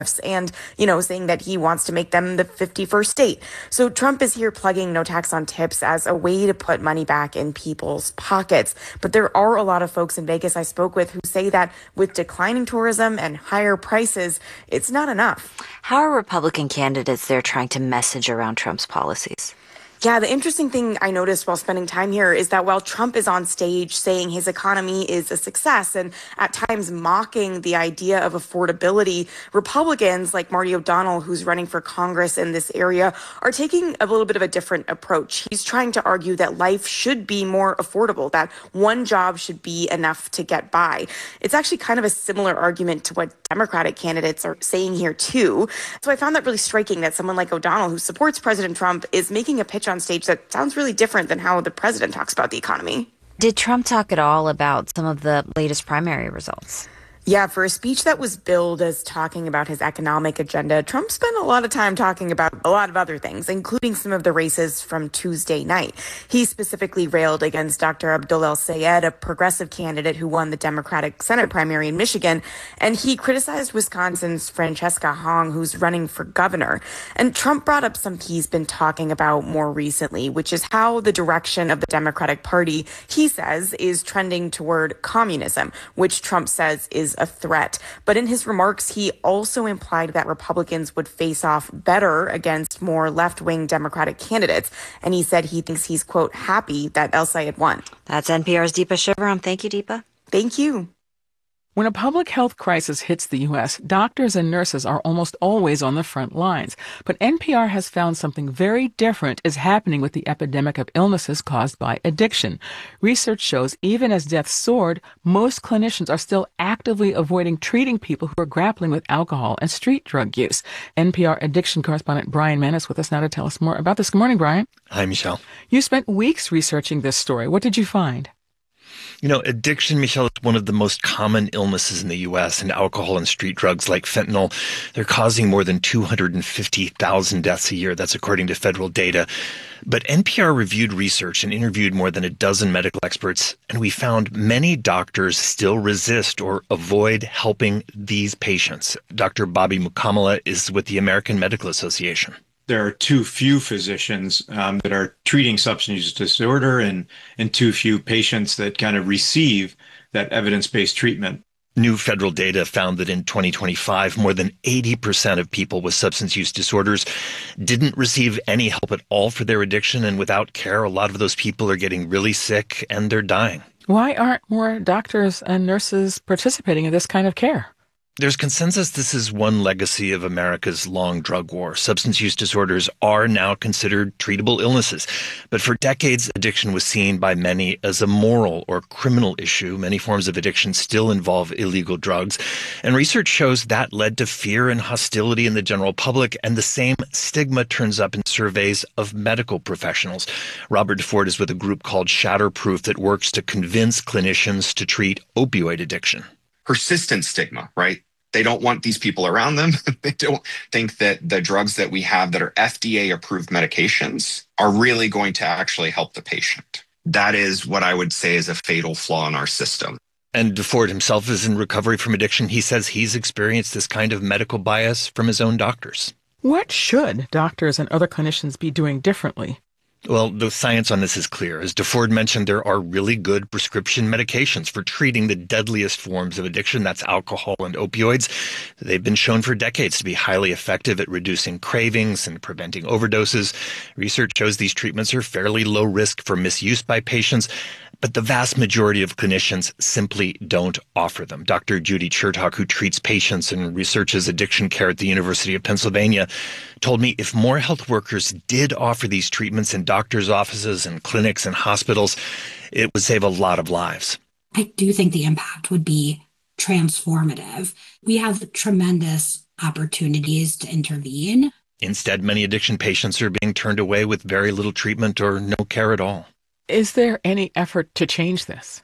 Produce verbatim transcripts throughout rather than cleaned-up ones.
and, you know, saying that he wants to make them the fifty-first state. So Trump is here plugging no tax on tips as a way to put money back in people's pockets. But there are a lot of folks in Vegas I spoke with who say that with declining tourism and higher prices, it's not enough. How are Republican candidates there trying to message around Trump's policies? Yeah, the interesting thing I noticed while spending time here is that while Trump is on stage saying his economy is a success and at times mocking the idea of affordability, Republicans like Marty O'Donnell, who's running for Congress in this area, are taking a little bit of a different approach. He's trying to argue that life should be more affordable, that one job should be enough to get by. It's actually kind of a similar argument to what Democratic candidates are saying here, too. So I found that really striking that someone like O'Donnell, who supports President Trump, is making a pitch on stage that sounds really different than how the president talks about the economy. Did Trump talk at all about some of the latest primary results? Yeah, for a speech that was billed as talking about his economic agenda, Trump spent a lot of time talking about a lot of other things, including some of the races from Tuesday night. He specifically railed against Doctor Abdul El-Sayed, a progressive candidate who won the Democratic Senate primary in Michigan, and he criticized Wisconsin's Francesca Hong, who's running for governor. And Trump brought up something he's been talking about more recently, which is how the direction of the Democratic Party, he says, is trending toward communism, which Trump says is a threat. But in his remarks, he also implied that Republicans would face off better against more left-wing Democratic candidates. And he said he thinks he's, quote, happy that El-Sayed won. That's N P R's Deepa Shivaram. Thank you, Deepa. Thank you. When a public health crisis hits the U S, doctors and nurses are almost always on the front lines. But N P R has found something very different is happening with the epidemic of illnesses caused by addiction. Research shows even as deaths soared, most clinicians are still actively avoiding treating people who are grappling with alcohol and street drug use. N P R addiction correspondent Brian Mann is with us now to tell us more about this. Good morning, Brian. Hi, Michelle. You spent weeks researching this story. What did you find? You know, addiction, Michelle, is one of the most common illnesses in the U S, and alcohol and street drugs like fentanyl, they're causing more than two hundred fifty thousand deaths a year. That's according to federal data. But N P R reviewed research and interviewed more than a dozen medical experts, and we found many doctors still resist or avoid helping these patients. Doctor Bobby Mukamala is with the American Medical Association. There are too few physicians um, that are treating substance use disorder and, and too few patients that kind of receive that evidence-based treatment. New federal data found that in twenty twenty-five, more than eighty percent of people with substance use disorders didn't receive any help at all for their addiction. And without care, a lot of those people are getting really sick and they're dying. Why aren't more doctors and nurses participating in this kind of care? There's consensus this is one legacy of America's long drug war. Substance use disorders are now considered treatable illnesses. But for decades, addiction was seen by many as a moral or criminal issue. Many forms of addiction still involve illegal drugs. And research shows that led to fear and hostility in the general public. And the same stigma turns up in surveys of medical professionals. Robert DeFord is with a group called Shatterproof that works to convince clinicians to treat opioid addiction. Persistent stigma, right? They don't want these people around them. They don't think that the drugs that we have that are F D A-approved medications are really going to actually help the patient. That is what I would say is a fatal flaw in our system. And DeFord himself is in recovery from addiction. He says he's experienced this kind of medical bias from his own doctors. What should doctors and other clinicians be doing differently? Well, the science on this is clear. As DeFord mentioned, there are really good prescription medications for treating the deadliest forms of addiction. That's alcohol and opioids. They've been shown for decades to be highly effective at reducing cravings and preventing overdoses. Research shows these treatments are fairly low risk for misuse by patients, but the vast majority of clinicians simply don't offer them. Doctor Judy Chertok, who treats patients and researches addiction care at the University of Pennsylvania, told me if more health workers did offer these treatments in doctors' offices and clinics and hospitals, it would save a lot of lives. I do think the impact would be transformative. We have tremendous opportunities to intervene. Instead, many addiction patients are being turned away with very little treatment or no care at all. Is there any effort to change this?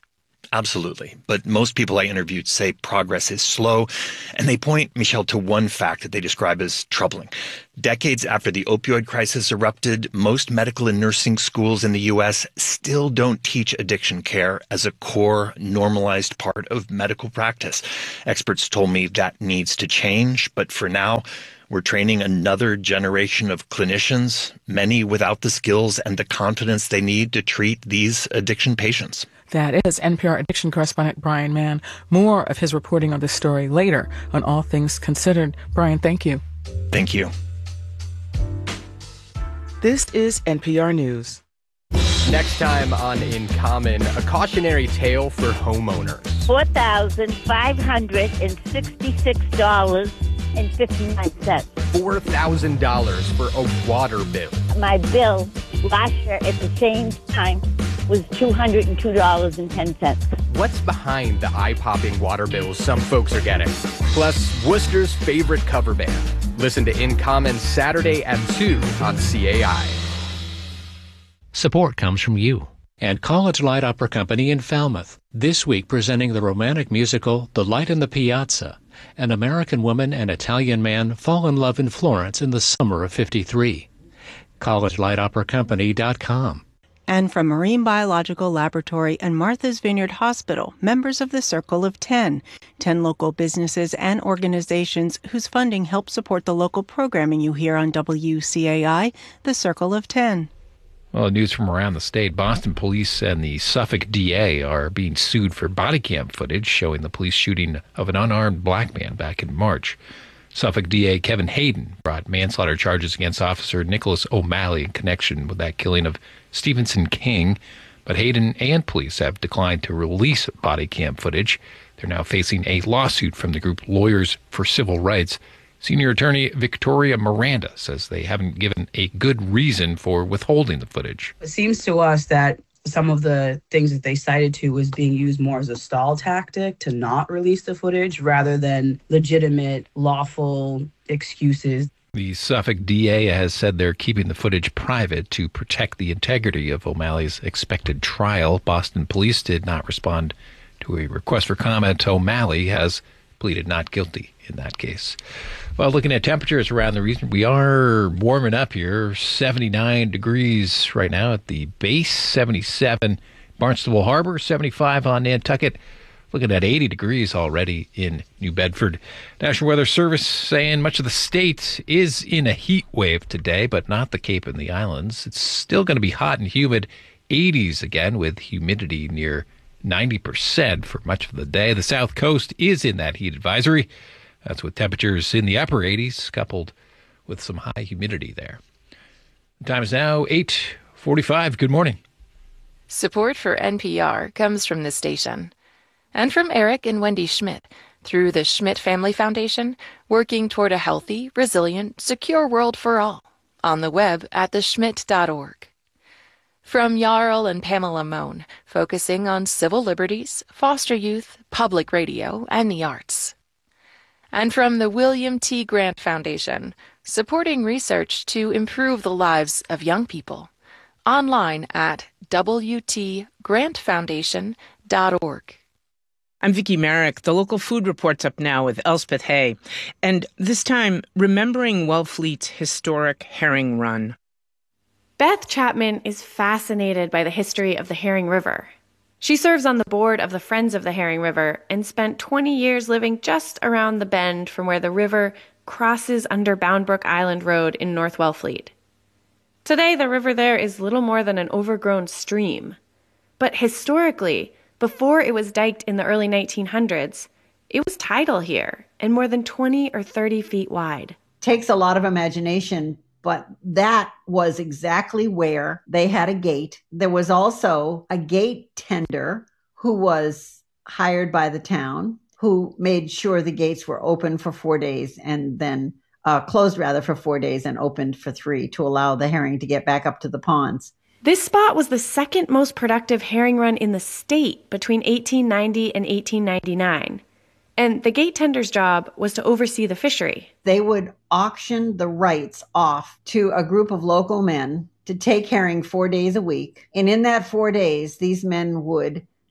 Absolutely. But most people I interviewed say progress is slow, and they point, Michelle, to one fact that they describe as troubling. Decades after the opioid crisis erupted, most medical and nursing schools in the U S still don't teach addiction care as a core, normalized part of medical practice. Experts told me that needs to change, but for now, we're training another generation of clinicians, many without the skills and the confidence they need to treat these addiction patients. That is N P R addiction correspondent Brian Mann. More of his reporting on this story later on All Things Considered. Brian, thank you. Thank you. This is N P R News. Next time on In Common, a cautionary tale for homeowners. four thousand five hundred sixty-six dollars and fifty-nine cents. four thousand dollars for a water bill. My bill last year at the same time was two hundred two dollars and ten cents. What's behind the eye-popping water bills some folks are getting? Plus, Worcester's favorite cover band. Listen to In Common Saturday at two on C A I. Support comes from you and College Light Opera Company in Falmouth. This week presenting the romantic musical The Light in the Piazza. An American woman and Italian man fall in love in Florence in the summer of fifty-three. college light opera company dot com. And from Marine Biological Laboratory and Martha's Vineyard Hospital, members of the Circle of Ten, ten local businesses and organizations whose funding helps support the local programming you hear on W C A I, the Circle of Ten. Well, news from around the state. Boston police and the Suffolk D A are being sued for body cam footage showing the police shooting of an unarmed black man back in March. Suffolk D A Kevin Hayden brought manslaughter charges against Officer Nicholas O'Malley in connection with that killing of Stephenson King, but Hayden and police have declined to release body cam footage. They're now facing a lawsuit from the group Lawyers for Civil Rights. Senior attorney Victoria Miranda says they haven't given a good reason for withholding the footage. It seems to us that some of the things that they cited to was being used more as a stall tactic to not release the footage rather than legitimate, lawful excuses. The Suffolk D A has said they're keeping the footage private to protect the integrity of O'Malley's expected trial. Boston police did not respond to a request for comment. O'Malley has pleaded not guilty in that case. Well, looking at temperatures around the region, we are warming up here. seventy-nine degrees right now at the base, seventy-seven Barnstable Harbor, seventy-five on Nantucket. Looking at eighty degrees already in New Bedford. National Weather Service saying much of the state is in a heat wave today, but not the Cape and the Islands. It's still going to be hot and humid, eighties again with humidity near ninety percent for much of the day. The South Coast is in that heat advisory. That's with temperatures in the upper eighties, coupled with some high humidity there. The time is now eight forty-five. Good morning. Support for N P R comes from this station and from Eric and Wendy Schmidt through the Schmidt Family Foundation, working toward a healthy, resilient, secure world for all. On the web at the schmidt dot org. From Jarl and Pamela Mohn, focusing on civil liberties, foster youth, public radio, and the arts. And from the William T. Grant Foundation, supporting research to improve the lives of young people. Online at w t grant foundation dot org. I'm Vicki Merrick. The local food report's up now with Elspeth Hay. And this time, remembering Wellfleet's historic herring run. Beth Chapman is fascinated by the history of the Herring River. She serves on the board of the Friends of the Herring River and spent twenty years living just around the bend from where the river crosses under Boundbrook Island Road in North Wellfleet. Today, the river there is little more than an overgrown stream. But historically, before it was diked in the early nineteen hundreds, it was tidal here and more than twenty or thirty feet wide. Takes a lot of imagination. But that was exactly where they had a gate. There was also a gate tender who was hired by the town, who made sure the gates were open for four days and then uh, closed rather for four days and opened for three to allow the herring to get back up to the ponds. This spot was the second most productive herring run in the state between eighteen ninety and eighteen ninety-nine. And the gate tender's job was to oversee the fishery. They would auction the rights off to a group of local men to take herring four days a week. And in that four days, these men would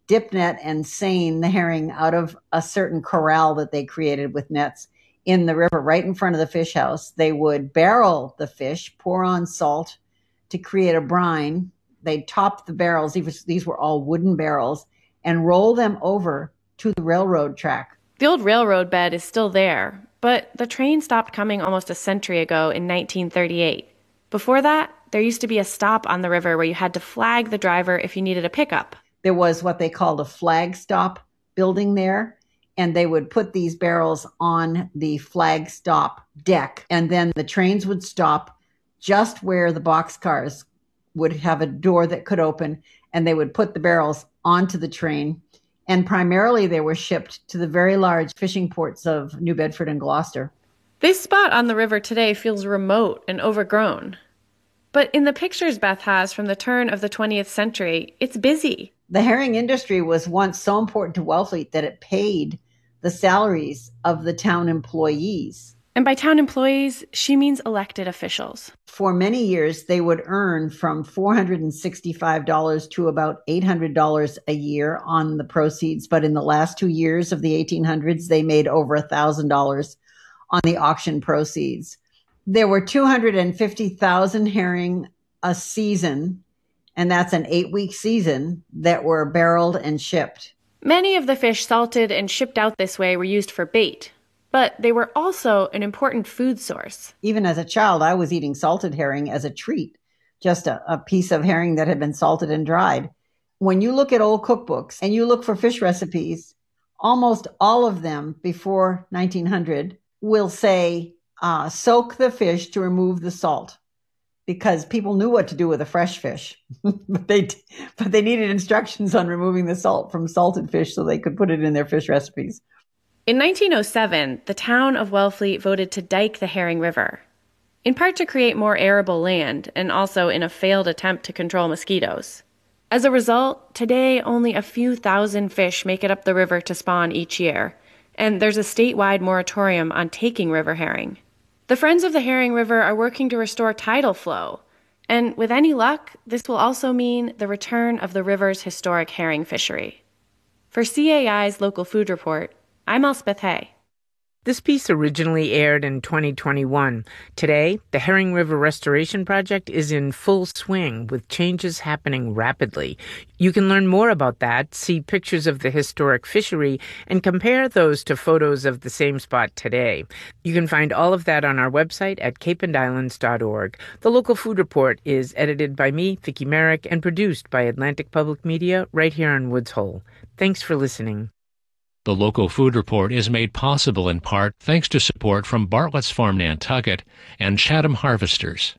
dip net and seine the herring out of a certain corral that they created with nets in the river right in front of the fish house. They would barrel the fish, pour on salt to create a brine. They'd top the barrels, these were all wooden barrels, and roll them over to the railroad track. The old railroad bed is still there, but the train stopped coming almost a century ago in nineteen thirty-eight. Before that, there used to be a stop on the river where you had to flag the driver if you needed a pickup. There was what they called a flag stop building there, and they would put these barrels on the flag stop deck, and then the trains would stop just where the boxcars would have a door that could open, and they would put the barrels onto the train. And primarily they were shipped to the very large fishing ports of New Bedford and Gloucester. This spot on the river today feels remote and overgrown. But in the pictures Beth has from the turn of the twentieth century, it's busy. The herring industry was once so important to Wellfleet that it paid the salaries of the town employees. And by town employees, she means elected officials. For many years, they would earn from four hundred sixty-five dollars to about eight hundred dollars a year on the proceeds. But in the last two years of the eighteen hundreds, they made over one thousand dollars on the auction proceeds. There were two hundred fifty thousand herring a season, and that's an eight-week season, that were barreled and shipped. Many of the fish salted and shipped out this way were used for bait, but they were also an important food source. Even as a child, I was eating salted herring as a treat, just a, a piece of herring that had been salted and dried. When you look at old cookbooks and you look for fish recipes, almost all of them before nineteen hundred will say, uh, soak the fish to remove the salt, because people knew what to do with a fresh fish, but they but they needed instructions on removing the salt from salted fish so they could put it in their fish recipes. In nineteen oh seven, the town of Wellfleet voted to dike the Herring River, in part to create more arable land and also in a failed attempt to control mosquitoes. As a result, today only a few thousand fish make it up the river to spawn each year, and there's a statewide moratorium on taking river herring. The Friends of the Herring River are working to restore tidal flow, and with any luck, this will also mean the return of the river's historic herring fishery. For C A I's Local Food Report, I'm Elspeth Hay. This piece originally aired in twenty twenty-one. Today, the Herring River Restoration Project is in full swing, with changes happening rapidly. You can learn more about that, see pictures of the historic fishery, and compare those to photos of the same spot today. You can find all of that on our website at cape and islands dot org. The Local Food Report is edited by me, Vicki Merrick, and produced by Atlantic Public Media right here in Woods Hole. Thanks for listening. The Local Food Report is made possible in part thanks to support from Bartlett's Farm Nantucket and Chatham Harvesters.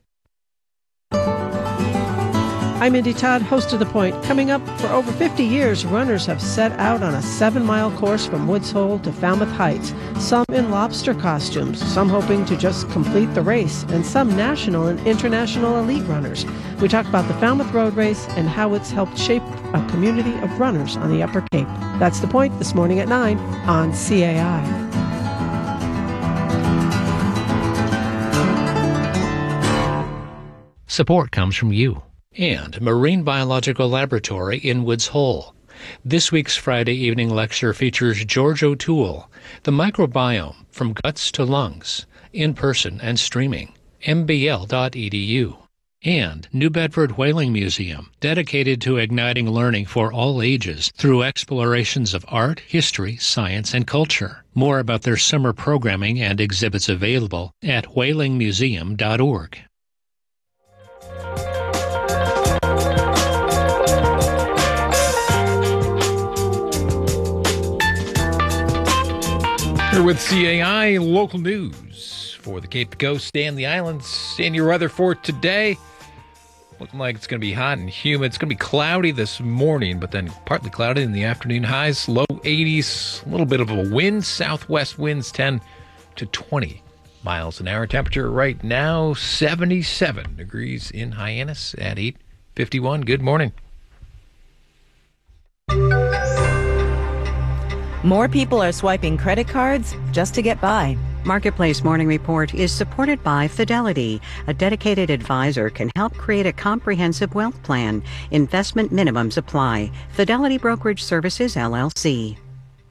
I'm Mindy Todd, host of The Point. Coming up, for over fifty years, runners have set out on a seven-mile course from Woods Hole to Falmouth Heights, some in lobster costumes, some hoping to just complete the race, and some national and international elite runners. We talk about the Falmouth Road Race and how it's helped shape a community of runners on the Upper Cape. That's The Point this morning at nine on C A I. Support comes from you and Marine Biological Laboratory in Woods Hole. This week's Friday evening lecture features George O'Toole, The Microbiome from Guts to Lungs, in person and streaming, m b l dot e d u. And New Bedford Whaling Museum, dedicated to igniting learning for all ages through explorations of art, history, science, and culture. More about their summer programming and exhibits available at whaling museum dot org. Here with C A I local news for the Cape Coast and the islands. And your weather for today, looking like it's going to be hot and humid. It's going to be cloudy this morning, but then partly cloudy in the afternoon. Highs low eighties, a little bit of a wind. Southwest winds ten to twenty miles an hour. Temperature right now seventy-seven degrees in Hyannis at eight fifty-one. Good morning. More people are swiping credit cards just to get by. Marketplace Morning Report is supported by Fidelity. A dedicated advisor can help create a comprehensive wealth plan. Investment minimums apply. Fidelity Brokerage Services, L L C.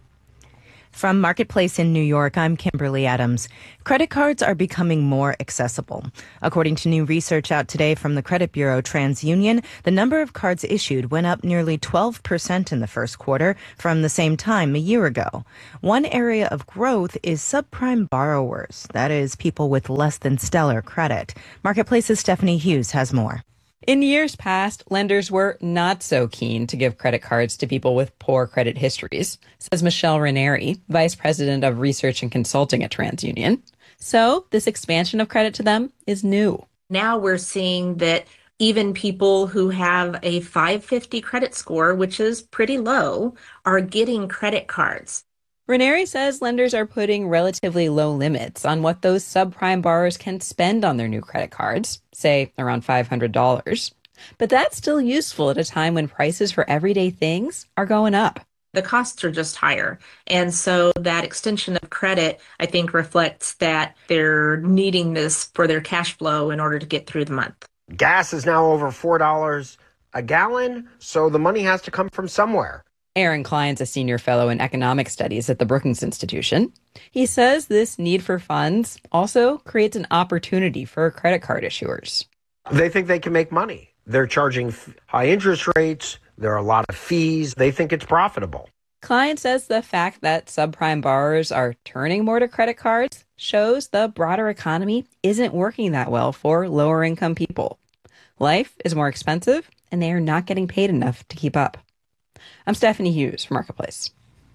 From Marketplace in New York, I'm Kimberly Adams. Credit cards are becoming more accessible. According to new research out today from the credit bureau TransUnion, the number of cards issued went up nearly twelve percent in the first quarter from the same time a year ago. One area of growth is subprime borrowers, that is, people with less than stellar credit. Marketplace's Stephanie Hughes has more. In years past, lenders were not so keen to give credit cards to people with poor credit histories, says Michelle Ranieri, Vice President of Research and Consulting at TransUnion. So this expansion of credit to them is new. Now we're seeing that even people who have a five fifty credit score, which is pretty low, are getting credit cards. Ranieri says lenders are putting relatively low limits on what those subprime borrowers can spend on their new credit cards, say around five hundred dollars. But that's still useful at a time when prices for everyday things are going up. The costs are just higher. And so that extension of credit, I think, reflects that they're needing this for their cash flow in order to get through the month. Gas is now over four dollars a gallon, so the money has to come from somewhere. Aaron Klein's a senior fellow in economic studies at the Brookings Institution. He says this need for funds also creates an opportunity for credit card issuers. They think they can make money. They're charging high interest rates. There are a lot of fees. They think it's profitable. Klein says the fact that subprime borrowers are turning more to credit cards shows the broader economy isn't working that well for lower income people. Life is more expensive, and they are not getting paid enough to keep up. I'm Stephanie Hughes for Marketplace.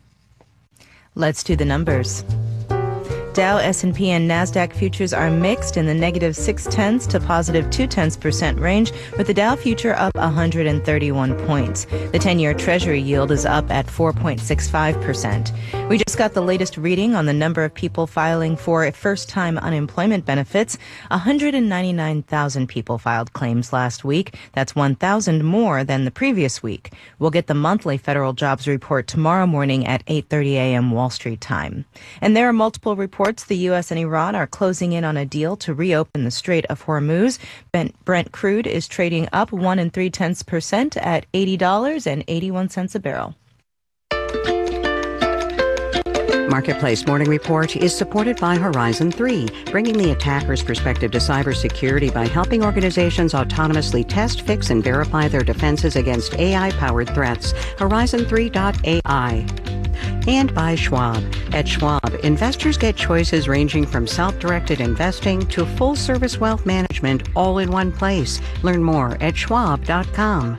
Let's do the numbers. Dow, S and P, and NASDAQ futures are mixed in the negative six tenths to positive two tenths percent range, with the Dow future up one hundred thirty-one points. The ten-year Treasury yield is up at four point six five percent. We just got the latest reading on the number of people filing for first-time unemployment benefits. one hundred ninety-nine thousand people filed claims last week. That's one thousand more than the previous week. We'll get the monthly federal jobs report tomorrow morning at eight thirty a.m. Wall Street time. And there are multiple reports the U S and Iran are closing in on a deal to reopen the Strait of Hormuz. Brent crude is trading up one and three tenths percent at eighty dollars and eighty-one cents a barrel. Marketplace Morning Report is supported by Horizon three, bringing the attacker's perspective to cybersecurity by helping organizations autonomously test, fix, and verify their defenses against A I-powered threats. Horizon three dot A I. And by Schwab. At Schwab, investors get choices ranging from self-directed investing to full-service wealth management all in one place. Learn more at schwab dot com.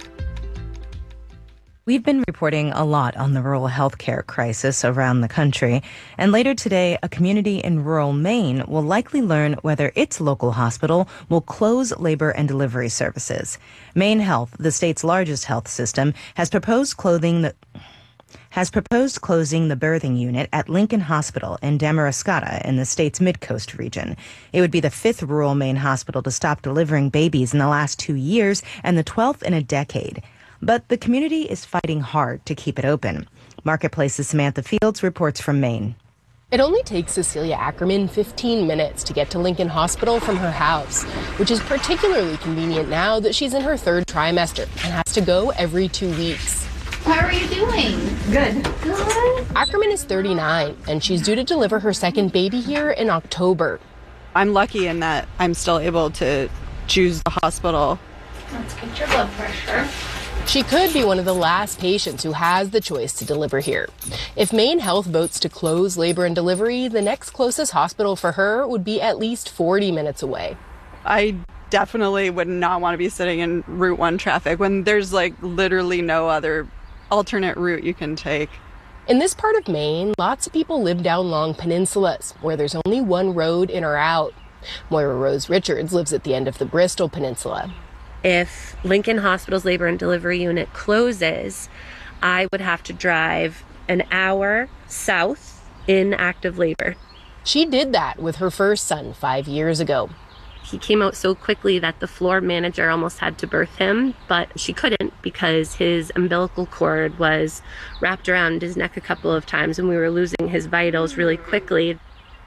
We've been reporting a lot on the rural healthcare crisis around the country, and later today, a community in rural Maine will likely learn whether its local hospital will close labor and delivery services. Maine Health, the state's largest health system, has proposed clothing the has proposed closing the birthing unit at Lincoln Hospital in Damariscotta in the state's Mid-Coast region. It would be the fifth rural Maine hospital to stop delivering babies in the last two years and the twelfth in a decade. But the community is fighting hard to keep it open. Marketplace's Samantha Fields reports from Maine. It only takes Cecilia Ackerman fifteen minutes to get to Lincoln Hospital from her house, which is particularly convenient now that she's in her third trimester and has to go every two weeks. How are you doing? Good. Good. Ackerman is thirty-nine, and she's due to deliver her second baby here in October. I'm lucky in that I'm still able to choose the hospital. Let's get your blood pressure. She could be one of the last patients who has the choice to deliver here. If Maine Health votes to close labor and delivery, the next closest hospital for her would be at least forty minutes away. I definitely would not want to be sitting in Route one traffic when there's like literally no other alternate route you can take. In this part of Maine, lots of people live down long peninsulas where there's only one road in or out. Moira Rose Richards lives at the end of the Bristol Peninsula. If Lincoln Hospital's labor and delivery unit closes, I would have to drive an hour south in active labor. She did that with her first son five years ago. He came out so quickly that the floor manager almost had to birth him, but she couldn't because his umbilical cord was wrapped around his neck a couple of times and we were losing his vitals really quickly.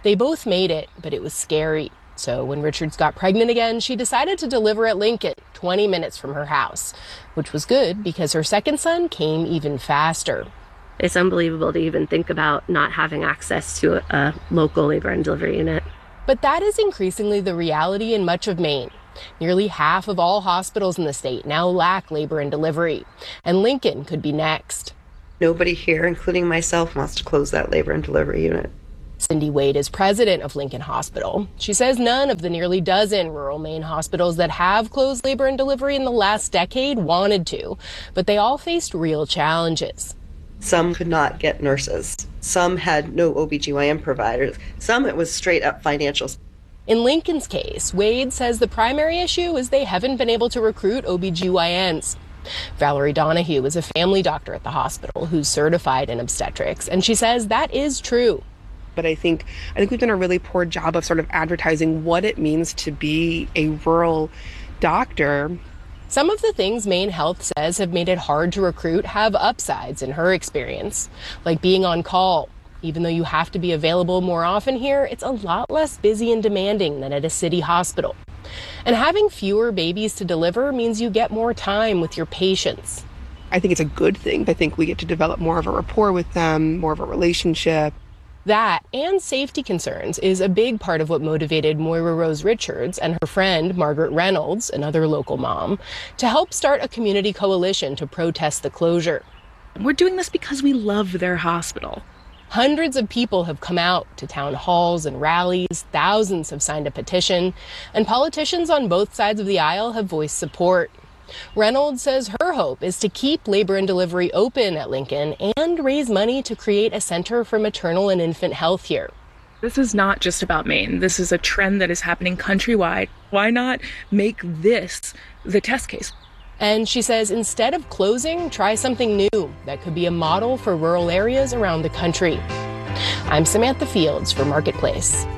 They both made it, but it was scary. So when Richards got pregnant again, she decided to deliver at Lincoln, twenty minutes from her house, which was good because her second son came even faster. It's unbelievable to even think about not having access to a local labor and delivery unit. But that is increasingly the reality in much of Maine. Nearly half of all hospitals in the state now lack labor and delivery, and Lincoln could be next. Nobody here, including myself, wants to close that labor and delivery unit. Cindy Wade is president of Lincoln Hospital. She says none of the nearly dozen rural Maine hospitals that have closed labor and delivery in the last decade wanted to, but they all faced real challenges. Some could not get nurses. Some had no O B G Y N providers. Some it was straight up financials. In Lincoln's case, Wade says the primary issue is they haven't been able to recruit O B G Y Ns. Valerie Donahue is a family doctor at the hospital who's certified in obstetrics, and she says that is true. But I think I think we've done a really poor job of sort of advertising what it means to be a rural doctor. Some of the things Maine Health says have made it hard to recruit have upsides in her experience, like being on call. Even though you have to be available more often here, it's a lot less busy and demanding than at a city hospital. And having fewer babies to deliver means you get more time with your patients. I think it's a good thing. I think we get to develop more of a rapport with them, more of a relationship. That and safety concerns is a big part of what motivated Moira Rose Richards and her friend Margaret Reynolds, another local mom, to help start a community coalition to protest the closure. We're doing this because we love their hospital. Hundreds of people have come out to town halls and rallies, thousands have signed a petition, and politicians on both sides of the aisle have voiced support. Reynolds says her hope is to keep labor and delivery open at Lincoln and raise money to create a center for maternal and infant health here. This is not just about Maine. This is a trend that is happening countrywide. Why not make this the test case? And she says instead of closing, try something new that could be a model for rural areas around the country. I'm Samantha Fields for Marketplace.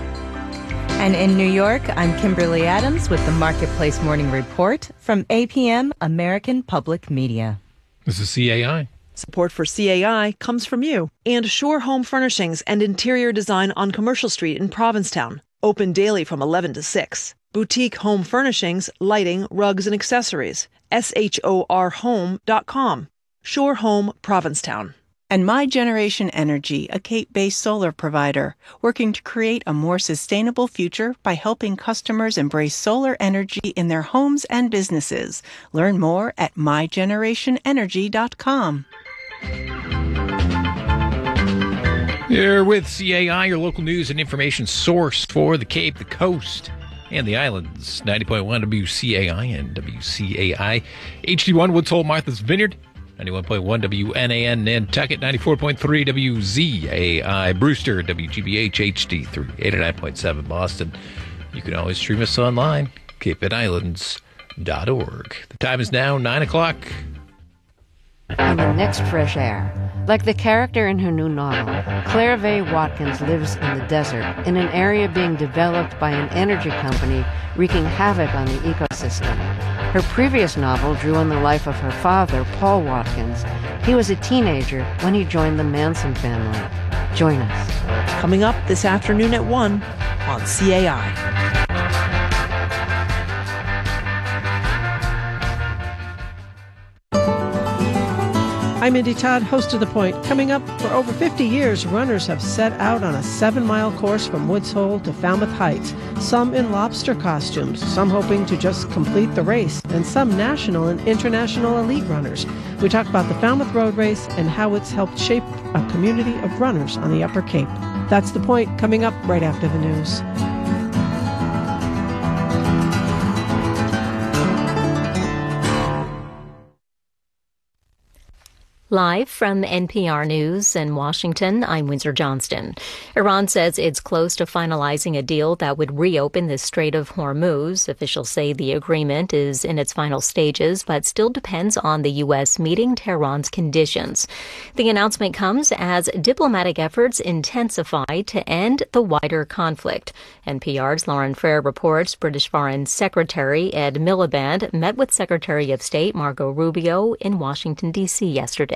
And in New York, I'm Kimberly Adams with the Marketplace Morning Report from A P M American Public Media. This is C A I. Support for C A I comes from you and Shore Home Furnishings and Interior Design on Commercial Street in Provincetown. Open daily from eleven to six. Boutique home furnishings, lighting, rugs, and accessories. S H O R home dot com. Shore Home, Provincetown. And My Generation Energy, a Cape-based solar provider, working to create a more sustainable future by helping customers embrace solar energy in their homes and businesses. Learn more at my generation energy dot com. Here with C A I, your local news and information source for the Cape, the Coast, and the islands. ninety point one W C A I and W C A I. H D one Woods Hole, Martha's Vineyard. ninety-one point one W N A N Nantucket, ninety-four point three W Z A I Brewster, W G B H H D three, eighty-nine point seven Boston. You can always stream us online, cape it islands dot org. The time is now nine o'clock. On the next Fresh Air, like the character in her new novel, Claire Vaye Watkins lives in the desert in an area being developed by an energy company wreaking havoc on the ecosystem. Her previous novel drew on the life of her father, Paul Watkins. He was a teenager when he joined the Manson family. Join us. Coming up this afternoon at one on C A I. I'm Mindy Todd, host of The Point. Coming up, for over fifty years, runners have set out on a seven-mile course from Woods Hole to Falmouth Heights, some in lobster costumes, some hoping to just complete the race, and some national and international elite runners. We talk about the Falmouth Road Race and how it's helped shape a community of runners on the Upper Cape. That's The Point, coming up right after the news. Live from N P R News in Washington, I'm Windsor Johnston. Iran says it's close to finalizing a deal that would reopen the Strait of Hormuz. Officials say the agreement is in its final stages, but still depends on the U S meeting Tehran's conditions. The announcement comes as diplomatic efforts intensify to end the wider conflict. N P R's Lauren Frere reports British Foreign Secretary Ed Miliband met with Secretary of State Marco Rubio in Washington, D C yesterday.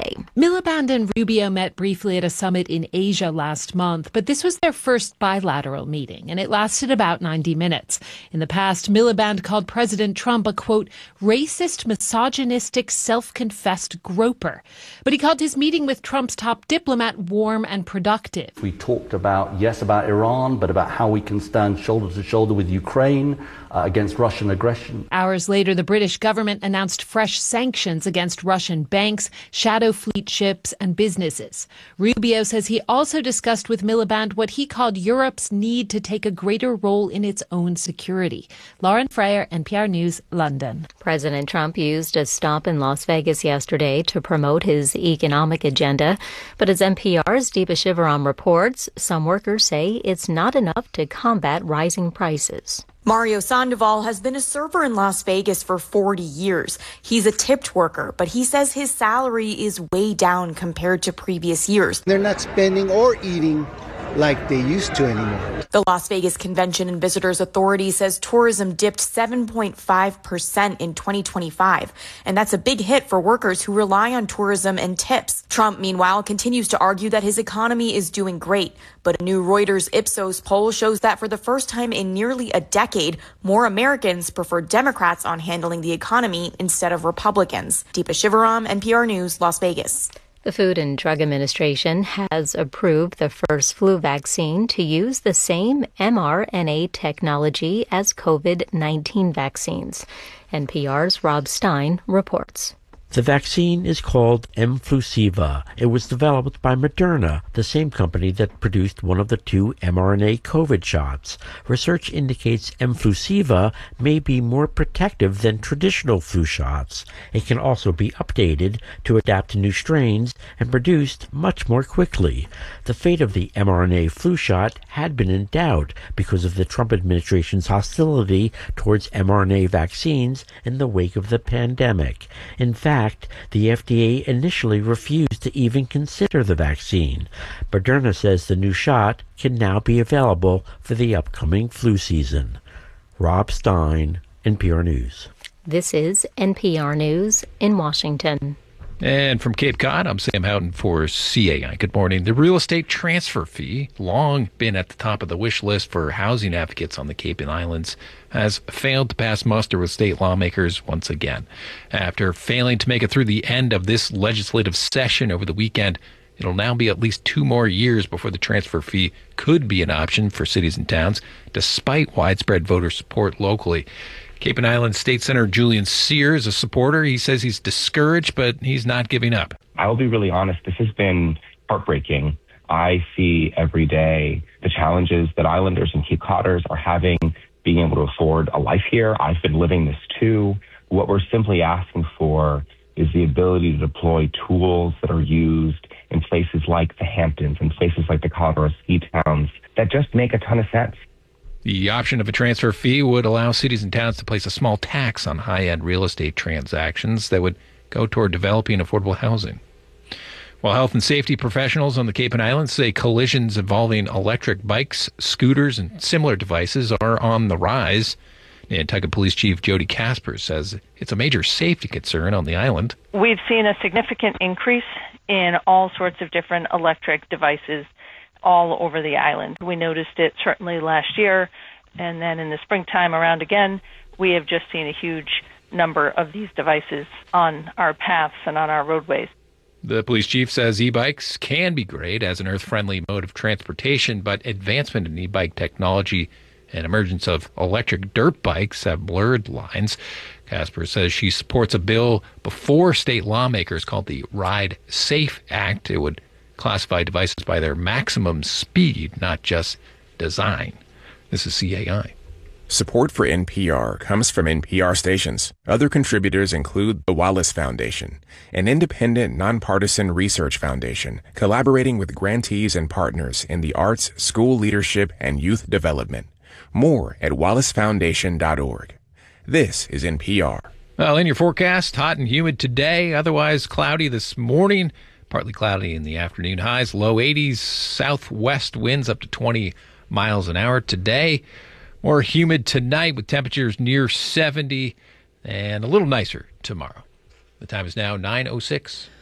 today. Miliband and Rubio met briefly at a summit in Asia last month, but this was their first bilateral meeting, and it lasted about ninety minutes. In the past, Miliband called President Trump a, quote, racist, misogynistic, self-confessed groper. But he called his meeting with Trump's top diplomat warm and productive. We talked about, yes, about Iran, but about how we can stand shoulder to shoulder with Ukraine uh, against Russian aggression. Hours later, the British government announced fresh sanctions against Russian banks, shadow fleet ships, and businesses. Rubio says he also discussed with Miliband what he called Europe's need to take a greater role in its own security. Lauren Freyer, N P R News, London. President Trump used a stop in Las Vegas yesterday to promote his economic agenda. But as N P R's Deepa Shivaram reports, some workers say it's not enough to combat rising prices. Mario Sandoval has been a server in Las Vegas for forty years. He's a tipped worker, but he says his salary is way down compared to previous years. They're not spending or eating like they used to anymore. The Las Vegas Convention and Visitors Authority says tourism dipped seven point five percent in twenty twenty-five, and that's a big hit for workers who rely on tourism and tips. Trump, meanwhile, continues to argue that his economy is doing great, but a new Reuters Ipsos poll shows that for the first time in nearly a decade, more Americans prefer Democrats on handling the economy instead of Republicans. Deepa Shivaram, N P R News, Las Vegas. The Food and Drug Administration has approved the first flu vaccine to use the same mRNA technology as COVID nineteen vaccines. N P R's Rob Stein reports. The vaccine is called Mflusiva. It was developed by Moderna, the same company that produced one of the two mRNA COVID shots. Research indicates Mflusiva may be more protective than traditional flu shots. It can also be updated to adapt to new strains and produced much more quickly. The fate of the mRNA flu shot had been in doubt because of the Trump administration's hostility towards mRNA vaccines in the wake of the pandemic. In fact, the F D A initially refused to even consider the vaccine. Moderna says the new shot can now be available for the upcoming flu season. Rob Stein, N P R News. This is N P R News in Washington. And from Cape Cod, I'm Sam Houghton for C A I. Good morning. The real estate transfer fee, long been at the top of the wish list for housing advocates on the Cape and Islands, has failed to pass muster with state lawmakers once again. After failing to make it through the end of this legislative session over the weekend, it'll now be at least two more years before the transfer fee could be an option for cities and towns, despite widespread voter support locally. Cape and Islands State Senator Julian Cyr is a supporter. He says he's discouraged, but he's not giving up. I'll be really honest. This has been heartbreaking. I see every day the challenges that Islanders and Cape Codders are having being able to afford a life here. I've been living this too. What we're simply asking for is the ability to deploy tools that are used in places like the Hamptons and places like the Colorado ski towns that just make a ton of sense. The option of a transfer fee would allow cities and towns to place a small tax on high-end real estate transactions that would go toward developing affordable housing. While health and safety professionals on the Cape and Islands say collisions involving electric bikes, scooters, and similar devices are on the rise, Nantucket Police Chief Jody Casper says it's a major safety concern on the island. We've seen a significant increase in all sorts of different electric devices all over the island. We noticed it certainly last year, and then in the springtime around again, we have just seen a huge number of these devices on our paths and on our roadways. The police chief says e-bikes can be great as an earth-friendly mode of transportation, but advancement in e-bike technology and emergence of electric dirt bikes have blurred lines. Casper says she supports a bill before state lawmakers called the Ride Safe Act. It would classify devices by their maximum speed, not just design. This is C A I. Support for N P R comes from N P R stations. Other contributors include the Wallace Foundation, an independent, nonpartisan research foundation collaborating with grantees and partners in the arts, school leadership, and youth development. More at wallace foundation dot org. This is N P R. Well, in your forecast, hot and humid today, otherwise cloudy this morning. Partly cloudy in the afternoon. Highs, low eighties, southwest winds up to twenty miles an hour today. More humid tonight with temperatures near seventy and a little nicer tomorrow. The time is now nine oh six.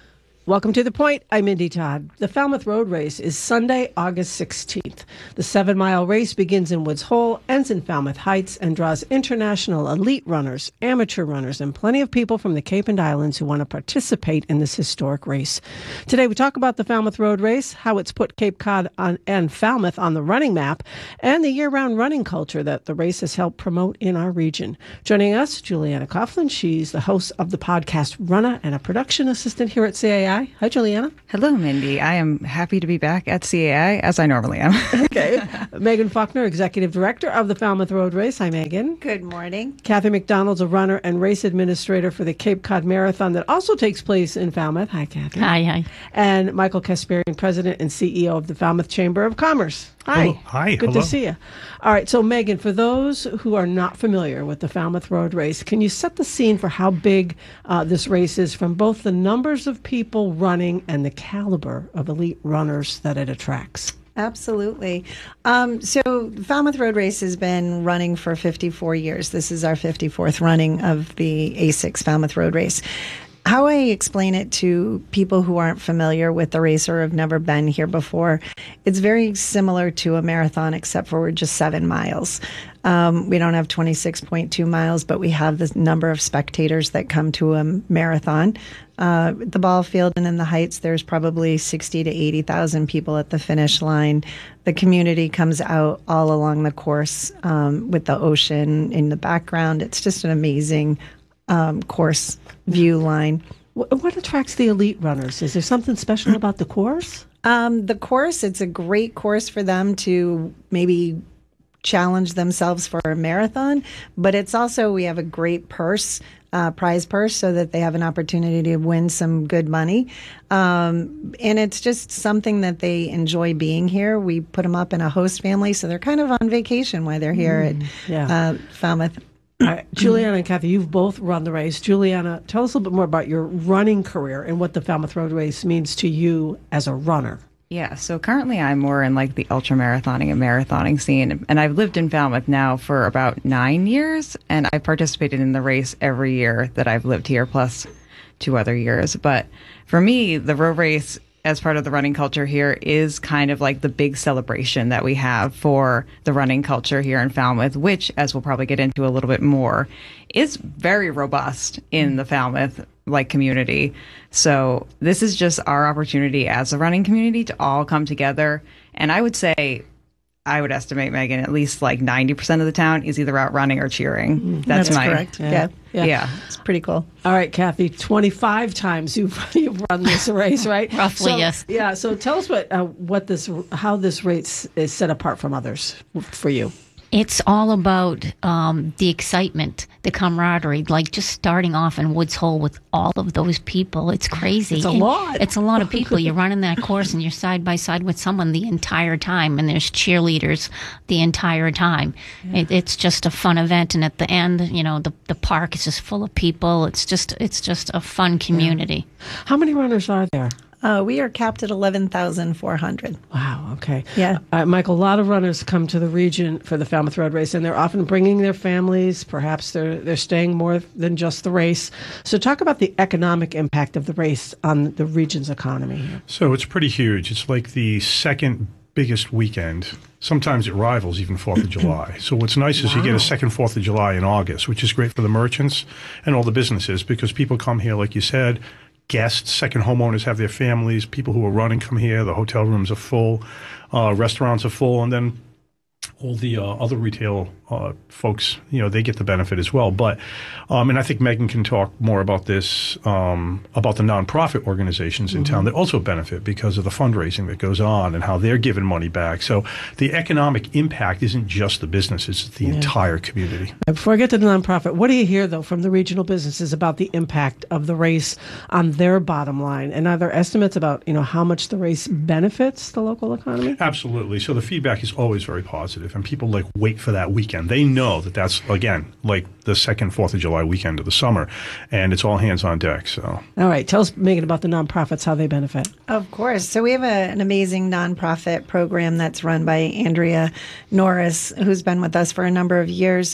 Welcome to The Point. I'm Mindy Todd. The Falmouth Road Race is Sunday, August sixteenth. The seven-mile race begins in Woods Hole, ends in Falmouth Heights, and draws international elite runners, amateur runners, and plenty of people from the Cape and Islands who want to participate in this historic race. Today, we talk about the Falmouth Road Race, how it's put Cape Cod on, and Falmouth on the running map, and the year-round running culture that the race has helped promote in our region. Joining us, Juliana Coughlin. She's the host of the podcast Runner and a production assistant here at C A I. Hi, Juliana. Hello, Mindy. I am happy to be back at C A I, as I normally am. Okay. Megan Faulkner, Executive Director of the Falmouth Road Race. Hi, Megan. Good morning. Kathy McDonald's a runner and race administrator for the Cape Cod Marathon that also takes place in Falmouth. Hi, Kathy. Hi, hi. And Michael Kasparian, President and C E O of the Falmouth Chamber of Commerce. Hi. Hello. Hi. Good Hello. to see you. All right. So, Megan, for those who are not familiar with the Falmouth Road Race, can you set the scene for how big uh, this race is from both the numbers of people running and the caliber of elite runners that it attracts? Absolutely. Um, so the Falmouth Road Race has been running for fifty-four years. This is our fifty-fourth running of the A six Falmouth Road Race. How I explain it to people who aren't familiar with the race or have never been here before, it's very similar to a marathon, except for we're just seven miles. Um, we don't have twenty-six point two miles, but we have the number of spectators that come to a marathon. Uh, the ball field and in the Heights, there's probably sixty to eighty thousand people at the finish line. The community comes out all along the course um, with the ocean in the background. It's just an amazing um, course view line. What, what attracts the elite runners? Is there something special about the course? Um, the course, it's a great course for them to maybe challenge themselves for a marathon, but it's also, we have a great purse, uh, prize purse, so that they have an opportunity to win some good money. Um, and it's just something that they enjoy being here. We put them up in a host family, so they're kind of on vacation while they're here mm, at yeah. uh, Falmouth. All right. Juliana and Kathy, you've both run the race. Juliana, tell us a little bit more about your running career and what the Falmouth Road Race means to you as a runner. Yeah, so currently I'm more in like the ultra marathoning and marathoning scene, and I've lived in Falmouth now for about nine years, and I've participated in the race every year that I've lived here, plus two other years. But for me, the road race, as part of the running culture here, is kind of like the big celebration that we have for the running culture here in Falmouth, which, as we'll probably get into a little bit more, is very robust in the Falmouth like community. So this is just our opportunity as a running community to all come together. And I would say, I would estimate, Megan, at least like ninety percent of the town is either out running or cheering. Mm-hmm. That's, That's my correct. Yeah. Yeah. Yeah. yeah. It's pretty cool. All right, Kathy, twenty-five times you've you've run this race, right? Roughly, so, yes. Yeah. So tell us what uh, what this how this race is set apart from others for you. It's all about um, the excitement, the camaraderie, like just starting off in Woods Hole with all of those people. It's crazy. It's a and lot. It's a lot of people. You're running that course and you're side by side with someone the entire time, and there's cheerleaders the entire time. Yeah. It, it's just a fun event, and at the end, you know, the the park is just full of people. It's just it's just a fun community. Yeah. How many runners are there? Uh, we are capped at eleven thousand four hundred. Wow, okay. Yeah. Uh, Michael, a lot of runners come to the region for the Falmouth Road Race, and they're often bringing their families. Perhaps they're they're staying more than just the race. So talk about the economic impact of the race on the region's economy here. So it's pretty huge. It's like the second biggest weekend. Sometimes it rivals even fourth of July. So what's nice is wow. you get a second fourth of July in August, which is great for the merchants and all the businesses, because people come here, like you said, guests, second homeowners have their families, people who are running come here, the hotel rooms are full, uh, restaurants are full, and then all the uh, other retail uh, folks, you know, they get the benefit as well. But, um, and I think Megan can talk more about this, um, about the nonprofit organizations in mm-hmm. town that also benefit because of the fundraising that goes on and how they're giving money back. So the economic impact isn't just the businesses, it's the yeah. entire community. Before I get to the nonprofit, what do you hear, though, from the regional businesses about the impact of the race on their bottom line? And are there estimates about, you know, how much the race benefits the local economy? Absolutely. So the feedback is always very positive, and people like wait for that weekend. They know that that's, again, like the second fourth of July weekend of the summer, and it's all hands on deck. So, all right, tell us, Megan, about the nonprofits, how they benefit. Of course. So we have a, an amazing nonprofit program that's run by Andrea Norris, who's been with us for a number of years.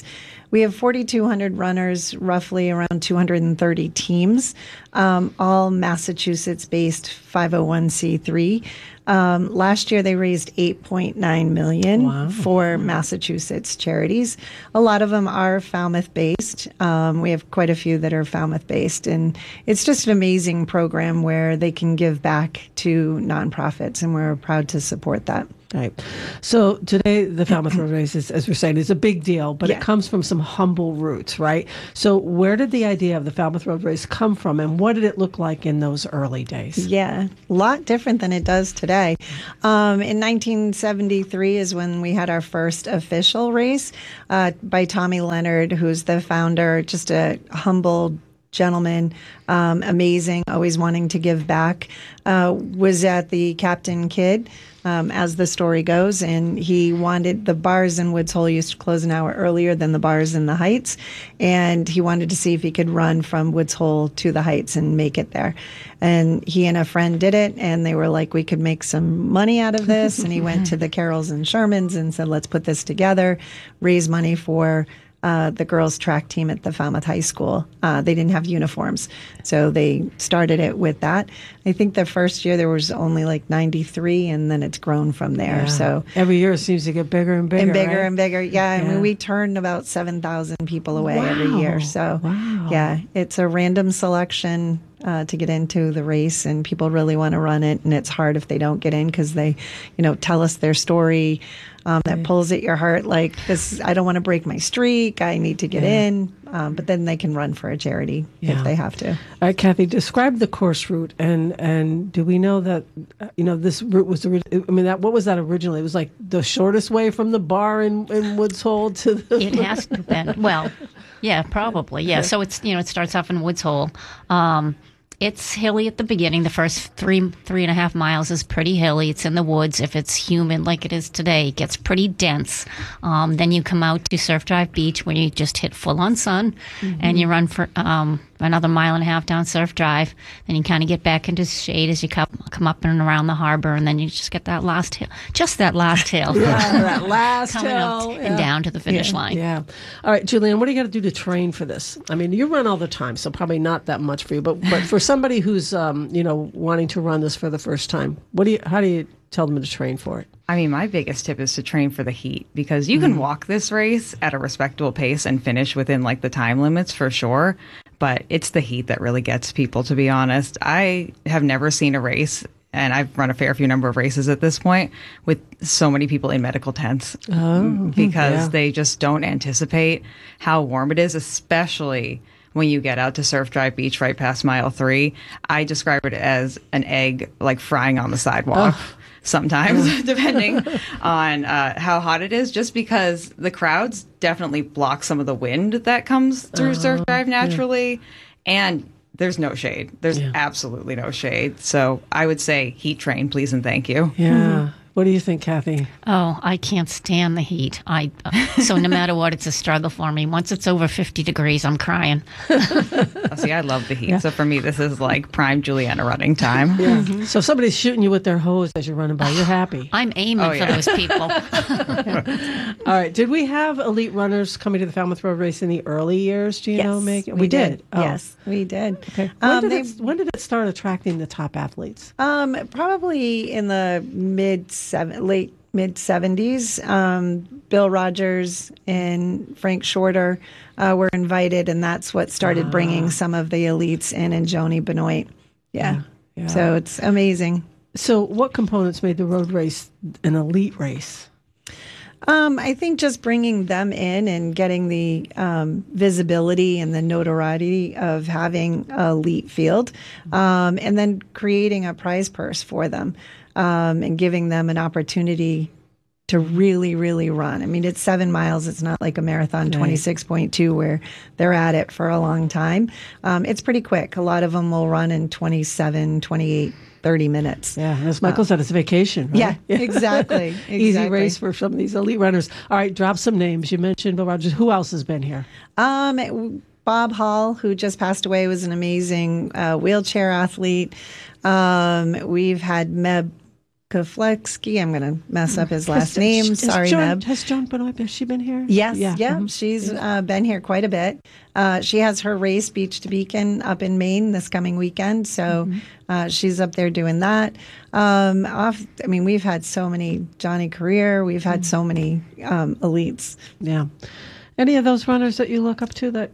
We have forty-two hundred runners, roughly around two hundred thirty teams, um, all Massachusetts-based five oh one c three. Um, last year, they raised eight point nine million dollars wow. for Massachusetts charities. A lot of them are Falmouth-based. Um, we have quite a few that are Falmouth-based, and it's just an amazing program where they can give back to nonprofits, and we're proud to support that. Right. So today, the Falmouth Road Race, is, as we're saying, is a big deal, but yeah. it comes from some humble roots, right? So where did the idea of the Falmouth Road Race come from, and what did it look like in those early days? Yeah, a lot different than it does today. Um, in nineteen seventy-three is when we had our first official race uh, by Tommy Leonard, who's the founder, just a humble gentleman, um, amazing, always wanting to give back, uh, was at the Captain Kidd, um, as the story goes, and he wanted, the bars in Woods Hole used to close an hour earlier than the bars in the Heights, and he wanted to see if he could run from Woods Hole to the Heights and make it there. And he and a friend did it, and they were like, we could make some money out of this, and he went to the Carrolls and Shermans and said, let's put this together, raise money for Uh, the girls' track team at the Falmouth High School. Uh, they didn't have uniforms, so they started it with that. I think the first year there was only like ninety-three, and then it's grown from there. Yeah. So every year it seems to get bigger and bigger, and bigger right? and bigger. Yeah, yeah. I mean, we turn about seven thousand people away wow. every year. So wow. yeah, it's a random selection uh, to get into the race, and people really want to run it, and it's hard if they don't get in because they, you know, tell us their story. Um, that pulls at your heart, like this. I don't want to break my streak. I need to get yeah. in, um, but then they can run for a charity yeah. if they have to. All right, Kathy, describe the course route, and and do we know that uh, you know this route was the? I mean, that what was that originally? It was like the shortest way from the bar in, in Woods Hole to the. It has to have been. Well, yeah, probably. Yeah. So it's you know it starts off in Woods Hole. Um, It's hilly at the beginning. The first three, three and a half miles is pretty hilly. It's in the woods. If it's humid like it is today, it gets pretty dense. Um, then you come out to Surf Drive Beach where you just hit full on sun, mm-hmm. and you run for um, another mile and a half down Surf Drive. Then you kind of get back into shade as you come, come up and around the harbor, and then you just get that last hill, just that last hill. yeah, that last coming hill. up yeah. and down to the finish yeah, line. Yeah. All right, Julianne, what do you got to do to train for this? I mean, you run all the time, so probably not that much for you, but but for somebody who's um, you know wanting to run this for the first time, what do you? How do you tell them to train for it? I mean, my biggest tip is to train for the heat, because you can walk this race at a respectable pace and finish within like the time limits for sure. But it's the heat that really gets people, to be honest. I have never seen a race, and I've run a fair few number of races at this point, with so many people in medical tents oh, because yeah. they just don't anticipate how warm it is, especially when you get out to Surf Drive Beach right past mile three. I describe it as an egg like frying on the sidewalk. Oh. Sometimes, depending on uh, how hot it is, just because the crowds definitely block some of the wind that comes through uh, Surf Drive naturally. Yeah. And there's no shade. There's yeah. absolutely no shade. So I would say heat train, please and thank you. Yeah. Mm-hmm. What do you think, Kathy? Oh, I can't stand the heat. I uh, so no matter what, it's a struggle for me. Once it's over fifty degrees, I'm crying. Oh, see, I love the heat. Yeah. So for me, this is like prime Juliana running time. Yeah. Mm-hmm. So if somebody's shooting you with their hose as you're running by, you're happy. I'm aiming oh, for yeah. those people. yeah. All right. Did we have elite runners coming to the Falmouth Road Race in the early years? Do you yes, know, Megan? We, we did. did. Oh. Yes, we did. Okay. When, um, did they, it, when did it start attracting the top athletes? Um, probably in the mid seven, late mid seventies. Um, Bill Rogers and Frank Shorter uh, were invited, and that's what started uh, bringing some of the elites in, and Joni Benoit. Yeah. yeah. So it's amazing. So what components made the road race an elite race? Um, I think just bringing them in and getting the um, visibility and the notoriety of having an elite field, um, and then creating a prize purse for them, um, and giving them an opportunity to really, really run. I mean, it's seven miles. It's not like a marathon right. twenty-six point two where they're at it for a long time. Um, it's pretty quick. A lot of them will run in twenty-seven, twenty-eight, thirty minutes. Yeah, as Michael uh, said, it's a vacation, right? Yeah, exactly. exactly. Easy race for some of these elite runners. All right, drop some names. You mentioned Bill Rogers. Who else has been here? Um, Bob Hall, who just passed away, was an amazing uh, wheelchair athlete. Um, we've had Meb Kofleski. I'm going to mess up his last Has- name. has Sorry, Joan, Neb. Has Joan Benoit, has she been here? Yes, Yeah. yeah. Mhm. She's uh, been here quite a bit. Uh, she has her race, Beach to Beacon, up in Maine this coming weekend. So Mm-hmm. uh, she's up there doing that. Um, off, I mean, we've had so many Johnny Career. We've had so many um, elites. Yeah. Any of those runners that you look up to that?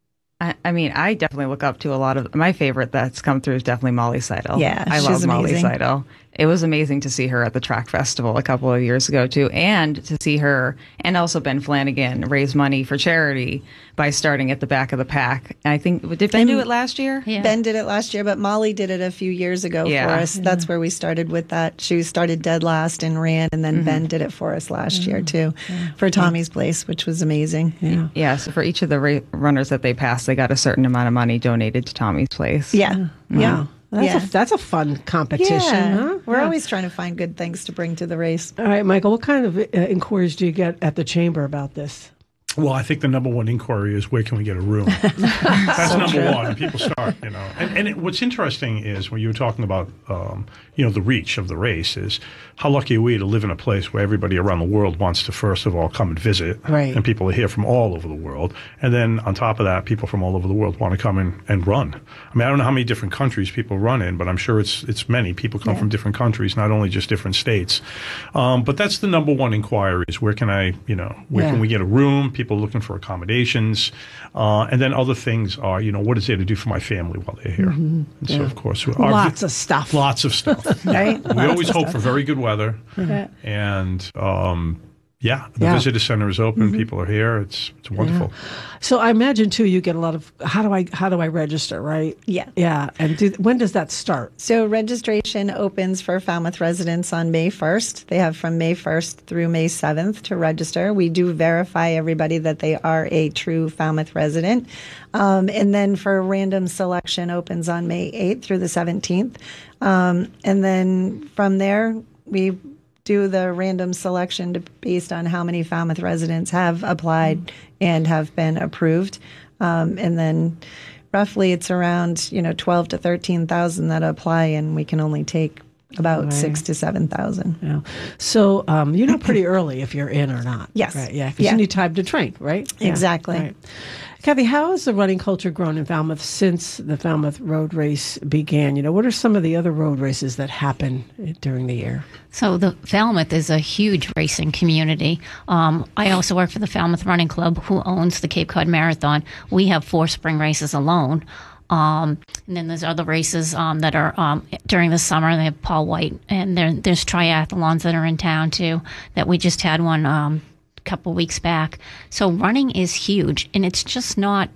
I, I mean, I definitely look up to a lot of my favorite that's come through is definitely Molly Seidel. Yeah, I she's love Molly amazing. Seidel. It was amazing to see her at the track festival a couple of years ago too, and to see her and also Ben Flanagan raise money for charity by starting at the back of the pack. And I think did Ben do it last year? Yeah. Ben did it last year, but Molly did it a few years ago Yeah. for us. That's where we started with that. She started dead last and ran, and then Mm-hmm. Ben did it for us last year too, for Tommy's Place, which was amazing. Yeah. Yeah. So for each of the ra- runners that they passed, they got a certain amount of money donated to Tommy's Place. Yeah. Yeah. That's, Yeah. a, that's a fun competition, Yeah. huh? We're Yeah. always trying to find good things to bring to the race. All right, Michael, what kind of uh, inquiries do you get at the chamber about this? Well, I think the number one inquiry is where can we get a room? That's So number true. one. People start, you know. And, and it, what's interesting is when you were talking about, um, you know, the reach of the race is how lucky are we to live in a place where everybody around the world wants to, first of all, come and visit. Right. And people are here from all over the world. And then on top of that, people from all over the world want to come in and run. I mean, I don't know how many different countries people run in, but I'm sure it's it's many. People come Yeah. from different countries, not only just different states. Um, but that's the number one inquiry is where can I, you know, where Yeah. can we get a room? People looking for accommodations. Uh, and then other things are, you know, what is there to do for my family while they're here? Mhm. And so, Yeah. of course, our- Lots of stuff. Lots of stuff. Right? We Lots always of hope stuff. for very good weather. Yeah. And, um, yeah, the Yeah. visitor center is open. Mhm. People are here. It's it's wonderful. So I imagine too, you get a lot of how do I how do I register, right? Yeah. Yeah. And do, when does that start? So registration opens for Falmouth residents on May first. They have from May first through May seventh to register. We do verify everybody that they are a true Falmouth resident. Um, and then for random selection opens on May eighth through the seventeenth. Um, and then from there, we do the random selection to, based on how many Falmouth residents have applied and have been approved. Um, and then roughly it's around, you know, twelve to thirteen thousand that apply, and we can only take about Right. six to seven thousand. Yeah. So um, you know pretty early if you're in or not. Yes. Right. Yeah. Because Yeah. you need time to train, right? Yeah, Exactly. right. Kathy, how has the running culture grown in Falmouth since the Falmouth Road Race began? You know, what are some of the other road races that happen during the year? So the Falmouth is a huge racing community. Um, I also work for the Falmouth Running Club, who owns the Cape Cod Marathon. We have four spring races alone. Um, and then there's other races um, that are um, during the summer. They have Paul White, and there, there's triathlons that are in town too. That we just had one um, a couple weeks back. So running is huge, and it's just not.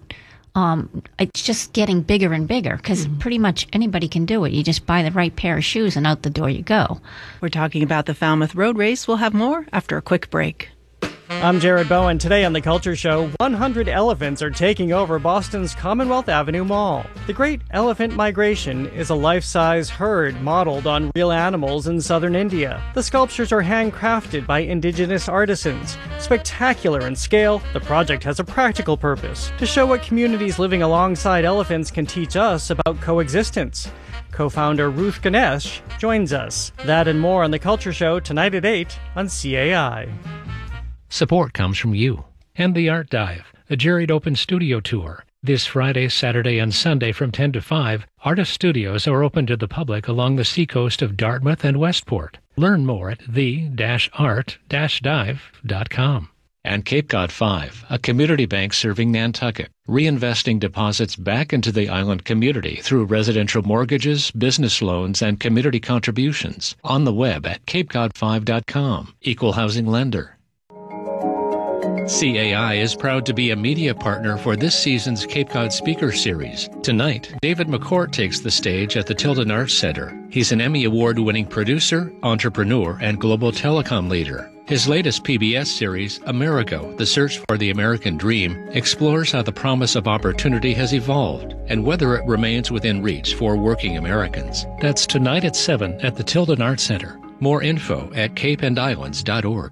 Um, it's just getting bigger and bigger because pretty much anybody can do it. You just buy the right pair of shoes, and out the door you go. We're talking about the Falmouth Road Race. We'll have more after a quick break. I'm Jared Bowen. Today on The Culture Show, one hundred elephants are taking over Boston's Commonwealth Avenue Mall. The Great Elephant Migration is a life-size herd modeled on real animals in southern India. The sculptures are handcrafted by indigenous artisans. Spectacular in scale, the project has a practical purpose to show what communities living alongside elephants can teach us about coexistence. Co-founder Ruth Ganesh joins us. That and more on The Culture Show tonight at eight on C A I. Support comes from you and the Art Dive, a Jared Open Studio Tour. This Friday, Saturday, and Sunday from ten to five, artist studios are open to the public along the seacoast of Dartmouth and Westport. Learn more at the art dive dot com. And Cape Cod five, a community bank serving Nantucket, reinvesting deposits back into the island community through residential mortgages, business loans, and community contributions. On the web at cape cod five dot com. Equal housing lender. C A I is proud to be a media partner for this season's Cape Cod Speaker Series. Tonight, David McCourt takes the stage at the Tilden Arts Center. He's an Emmy Award-winning producer, entrepreneur, and global telecom leader. His latest P B S series, Amerigo, The Search for the American Dream, explores how the promise of opportunity has evolved and whether it remains within reach for working Americans. That's tonight at seven at the Tilden Arts Center. More info at cape and islands dot org.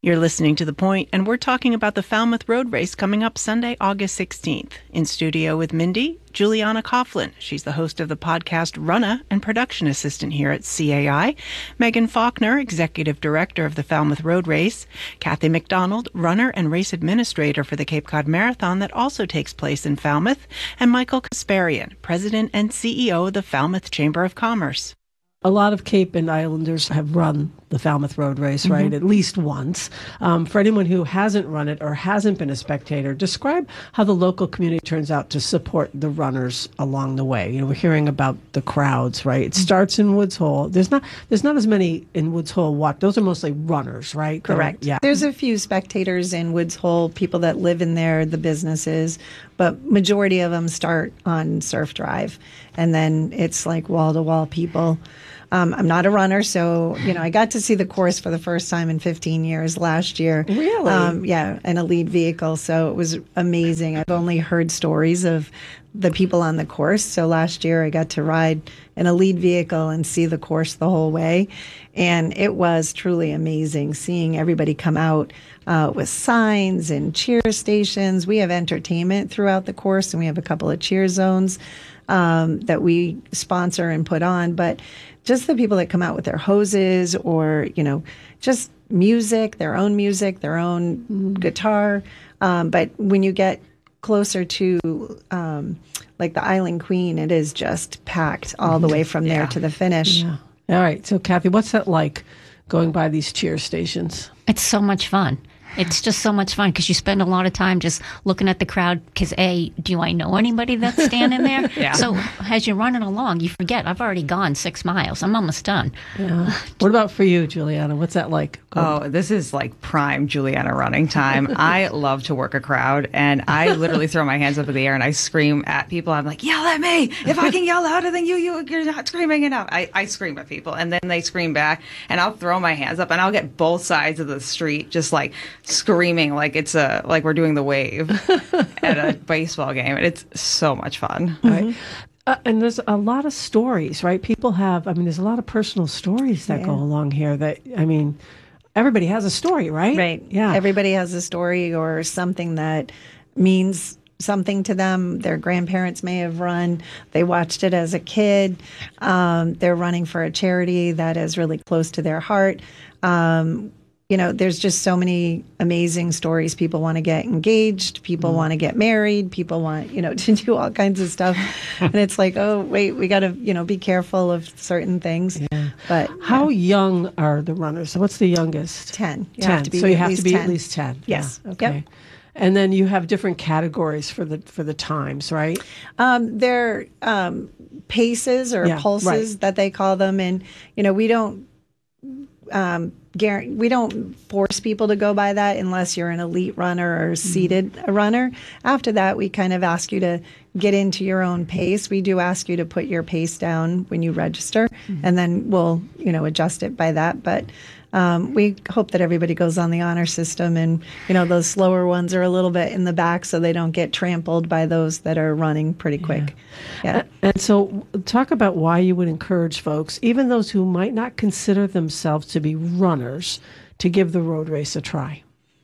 You're listening to The Point, and we're talking about the Falmouth Road Race coming up Sunday, August sixteenth. In studio with Mindy, Juliana Coughlin. She's the host of the podcast Runna and production assistant here at C A I. Megan Faulkner, executive director of the Falmouth Road Race. Kathy McDonald, runner and race administrator for the Cape Cod Marathon that also takes place in Falmouth. And Michael Kasparian, president and C E O of the Falmouth Chamber of Commerce. A lot of Cape and Islanders have run the Falmouth Road Race, right? Mm-hmm. At least once. Um, for anyone who hasn't run it or hasn't been a spectator, describe how the local community turns out to support the runners along the way. You know, we're hearing about the crowds, right? It starts in Woods Hole. There's not there's not as many in Woods Hole. What? Those are mostly runners, right? Correct. Yeah. There's a few spectators in Woods Hole, people that live in there, the businesses, but majority of them start on Surf Drive, and then it's like wall-to-wall people. Um, I'm not a runner, so, you know, I got to see the course for the first time in fifteen years last year. Really? Um, yeah, in a lead vehicle, so it was amazing. I've only heard stories of the people on the course, so last year I got to ride in a lead vehicle and see the course the whole way, and it was truly amazing seeing everybody come out uh, with signs and cheer stations. We have entertainment throughout the course, and we have a couple of cheer zones um, that we sponsor and put on, but just the people that come out with their hoses or, you know, just music, their own music, their own mm-hmm. guitar. Um, but when you get closer to um, like the Island Queen, it is just packed all the way from there yeah. to the finish. Yeah. All right. So, Kathy, what's that like going by these cheer stations? It's so much fun. It's just so much fun because you spend a lot of time just looking at the crowd because, A, do I know anybody that's standing there? yeah. So as you're running along, you forget, I've already gone six miles. I'm almost done. Yeah. What about for you, Juliana? What's that like? Go oh, this is like prime Juliana running time. I love to work a crowd, and I literally throw my hands up in the air and I scream at people. I'm like, yell at me. If I can yell louder than you, you you're not screaming enough. I, I scream at people, and then they scream back, and I'll throw my hands up, and I'll get both sides of the street just like screaming like it's a like we're doing the wave at a baseball game, and it's so much fun. Mm-hmm. Right. Uh, and there's a lot of stories, right? People have, I mean, there's a lot of personal stories that yeah. go along here that, I mean, everybody has a story, right? Right. Yeah. Everybody has a story or something that means something to them. Their grandparents may have run. They watched it as a kid. Um, they're running for a charity that is really close to their heart. Um, You know, there's just so many amazing stories. People want to get engaged. People mm. want to get married. People want, you know, to do all kinds of stuff. And it's like, oh, wait, we got to, you know, be careful of certain things. Yeah. But how yeah. young are the runners? So what's the youngest? ten. You ten. Have to be so you at have least to be ten. at least ten. Yes. Yeah. Okay. Yep. And then you have different categories for the for the times, right? Um, they're um, paces or yeah, pulses right. that they call them, and you know, we don't. Um, guarantee, we don't force people to go by that unless you're an elite runner or seated mm-hmm. runner. After that, we kind of ask you to get into your own pace. We do ask you to put your pace down when you register, mm-hmm. and then we'll, you know, adjust it by that. But um, we hope that everybody goes on the honor system, and you know, those slower ones are a little bit in the back so they don't get trampled by those that are running pretty quick. Yeah. yeah. And so talk about why you would encourage folks, even those who might not consider themselves to be runners, to give the road race a try.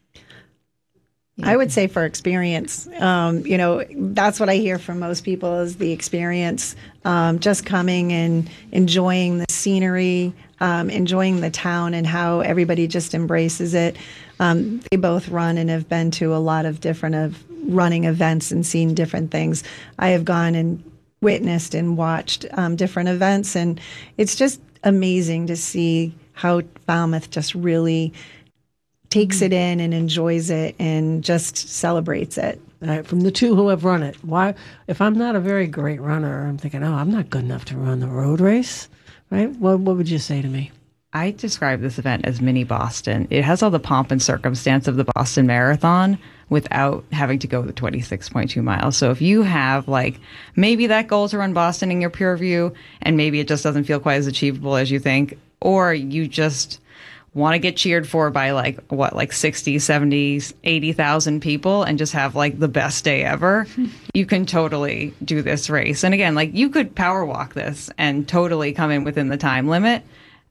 I would say for experience. Um, you know, that's what I hear from most people is the experience, um, just coming and enjoying the scenery, um, enjoying the town and how everybody just embraces it. Um, they both run and have been to a lot of different of running events and seen different things. I have gone and witnessed and watched um, different events, and it's just amazing to see how Falmouth just really takes it in and enjoys it and just celebrates it. All right, from the two who have run it, why? If I'm not a very great runner, I'm thinking, oh, I'm not good enough to run the road race, right? What What would you say to me? I describe this event as mini Boston. It has all the pomp and circumstance of the Boston Marathon without having to go the twenty-six point two miles. So if you have like maybe that goal to run Boston in your pure view, and maybe it just doesn't feel quite as achievable as you think, or you just want to get cheered for by like what, like sixty, seventy, eighty thousand people and just have like the best day ever, you can totally do this race. And again, like you could power walk this and totally come in within the time limit.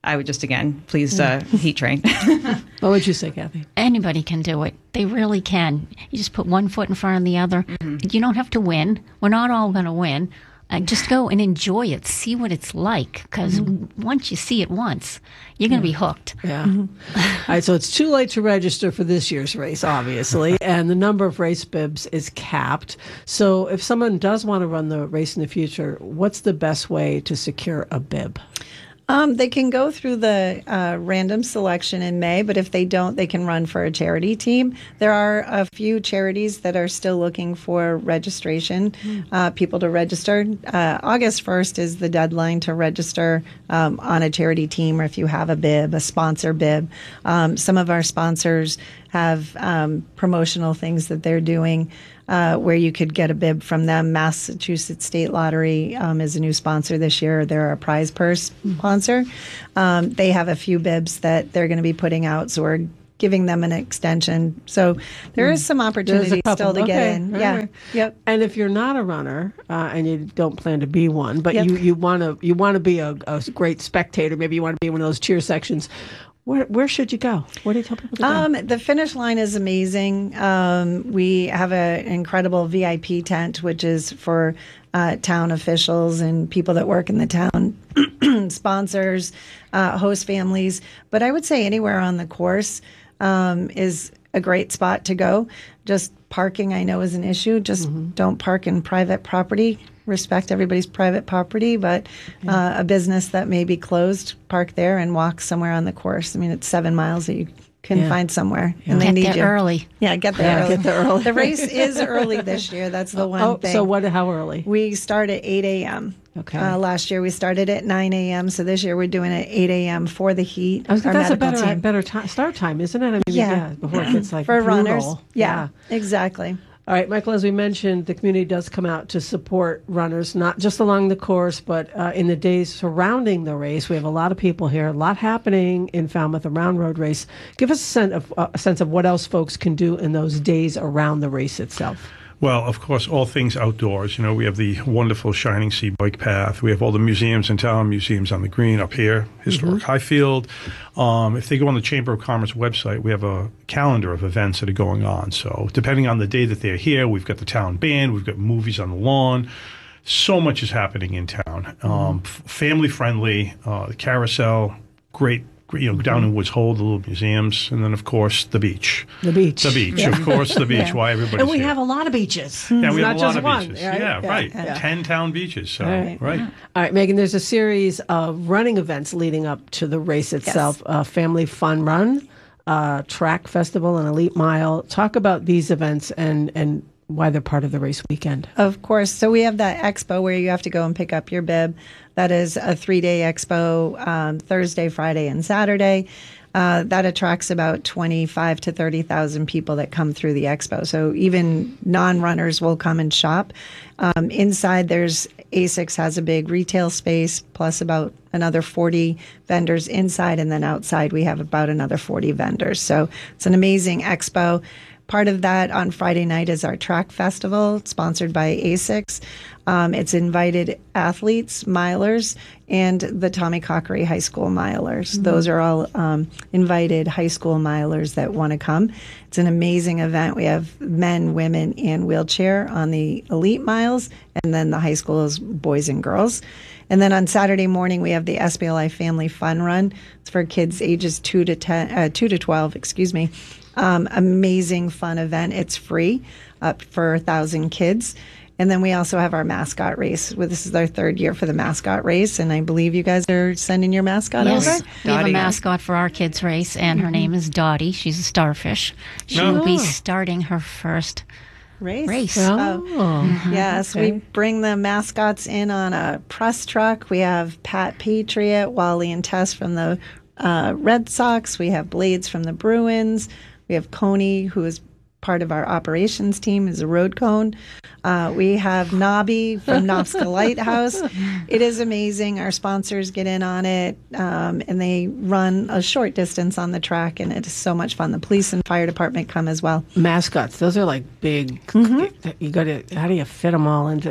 I would just, again, please uh, heat train. What would you say, Kathy? Anybody can do it. They really can. You just put one foot in front of the other. Mm-hmm. You don't have to win. We're not all going to win. Uh, just go and enjoy it. See what it's like. Because mm-hmm. once you see it once, you're going to yeah. be hooked. Yeah. Mm-hmm. All right, so it's too late to register for this year's race, obviously, and the number of race bibs is capped. So if someone does want to run the race in the future, what's the best way to secure a bib? Um, they can go through the uh, random selection in May, but if they don't, they can run for a charity team. There are a few charities that are still looking for registration, uh, people to register. Uh, August first is the deadline to register um, on a charity team, or if you have a bib, a sponsor bib. Um, some of our sponsors have um, promotional things that they're doing. Uh, where you could get a bib from them. Massachusetts State Lottery um, is a new sponsor this year. They're a prize purse sponsor. Um, they have a few bibs that they're going to be putting out, so we're giving them an extension. So there is some opportunity still to okay. get in. All yeah. Right. Yep. And if you're not a runner uh, and you don't plan to be one, but yep. you you want to you want to be a, a great spectator, maybe you want to be in one of those cheer sections. Where where should you go? Where do you tell people to go? Um, the finish line is amazing. Um, we have an incredible V I P tent, which is for uh, town officials and people that work in the town, sponsors, uh, host families. But I would say anywhere on the course um, is a great spot to go. Just parking, I know, is an issue. Just mm-hmm. don't park in private property. Respect everybody's private property, but uh, a business that may be closed, park there and walk somewhere on the course. I mean, it's seven miles that you can yeah. find somewhere, yeah. and they get need there you early. Yeah, get there yeah, early. Get there early. The race is early this year. That's the one oh, thing. So what? How early? We start at eight a.m. Okay. Uh, last year we started at nine a.m. So this year we're doing it at eight a.m. for the heat. I was, our that's a medical better team. better time, start time, isn't it? I mean, Yeah. yeah, before it gets like for brutal. runners. Yeah, yeah, exactly. All right, Michael, as we mentioned, the community does come out to support runners, not just along the course, but uh, in the days surrounding the race. We have a lot of people here, a lot happening in Falmouth around Road Race. Give us a sense of, uh, a sense of what else folks can do in those days around the race itself. Well, of course, all things outdoors. You know, we have the wonderful Shining Sea bike path. We have all the museums in town, museums on the green up here, historic mm-hmm. Highfield. Um, if they go on the Chamber of Commerce website, we have a calendar of events that are going on. So depending on the day that they're here, we've got the town band, we've got movies on the lawn. So much is happening in town. Mm-hmm. Um, f- family friendly, uh, the carousel, great. You know, down in Woods Hole, the little museums, and then, of course, the beach. The beach. The beach, yeah. of course, the beach. Yeah. Why everybody's And we here. have a lot of beaches. Yeah, it's we have not a lot just of one, beaches. Right? Yeah, yeah, right. yeah. Ten town beaches. So, right. right. All right, Megan, there's a series of running events leading up to the race itself. Yes. Uh, Family Fun Run, uh, Track Festival, and Elite Mile. Talk about these events and, and why they're part of the race weekend. Of course. So we have that expo where you have to go and pick up your bib. That is a three-day expo, um, Thursday, Friday, and Saturday. Uh, that attracts about twenty-five to thirty thousand people that come through the expo. So even non-runners will come and shop. Um, inside, there's ASICS has a big retail space, plus about another forty vendors inside, and then outside we have about another forty vendors. So it's an amazing expo. Part of that on Friday night is our track festival, sponsored by ASICS. Um, it's invited athletes, milers, and the Tommy Cockery High School milers. Mm-hmm. Those are all um, invited high school milers that want to come. It's an amazing event. We have men, women, and wheelchair on the elite miles, and then the high school is boys and girls. And then on Saturday morning, we have the S B L I Family Fun Run. It's for kids ages two to ten, uh, two to twelve. Excuse me. Um, amazing fun event. It's free, up for a thousand kids. And then we also have our mascot race. Well, this is our third year for the mascot race, and I believe you guys are sending your mascot yes. over. We have a mascot for our kids' race, and her mm-hmm. name is Dottie. She's a starfish. She oh. will be starting her first race. race. Oh. Mm-hmm. Yes, okay. We bring the mascots in on a press truck. We have Pat Patriot, Wally and Tess from the uh, Red Sox. We have Blades from the Bruins. We have Coney, who is part of our operations team, is a road cone. Uh, we have Nobby from Nofska Lighthouse. It is amazing. Our sponsors get in on it, um, and they run a short distance on the track, and it is so much fun. The police and fire department come as well. Mascots, those are like big. Mm-hmm. You got to. How do you fit them all into?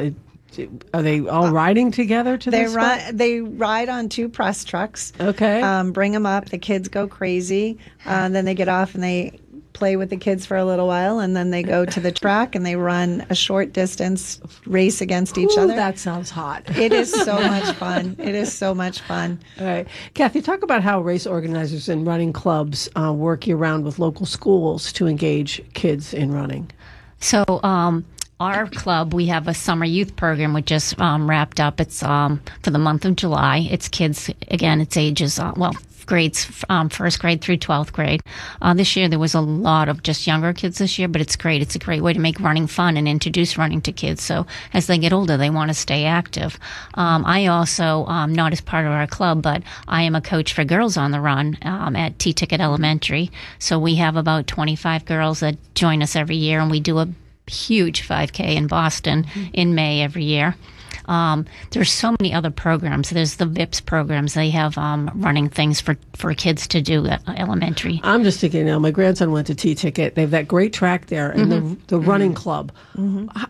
Are they all riding together to They this? ride. They ride on two press trucks. Okay. Um, bring them up. The kids go crazy. Uh, then they get off and they play with the kids for a little while, and then they go to the track and they run a short distance race against each Ooh, other. That sounds hot. It is so much fun. It is so much fun. All right. Kathy, talk about how race organizers and running clubs uh, work year-round with local schools to engage kids in running. So, um, our club, we have a summer youth program which just um, wrapped up. It's um, for the month of July. It's kids, again, it's ages, uh, well, grades, um, first grade through twelfth grade. Uh, this year there was a lot of just younger kids this year, but it's great. It's a great way to make running fun and introduce running to kids. So as they get older, they want to stay active. Um, I also, um, not as part of our club, but I am a coach for Girls on the Run um, at T-Ticket Elementary. So we have about twenty-five girls that join us every year, and we do a huge five K in Boston in May every year. Um, there's so many other programs. There's the V I P S programs. They have um, running things for, for kids to do at elementary. I'm just thinking now, my grandson went to T-Ticket. They have that great track there and Mm-hmm. the, the running club. Mm-hmm. How,